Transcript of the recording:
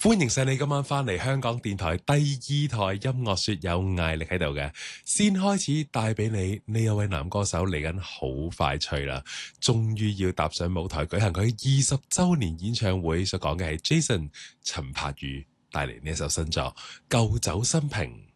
歡迎晒你今晚翻嚟香港電台第二台音樂說有艾力喺度嘅，先開始帶俾你呢一位男歌手嚟緊好快脆啦，終於要踏上舞台舉行佢20週年演唱會，所講嘅係 Jason 陳柏宇帶嚟呢一首新作《舊酒新瓶》。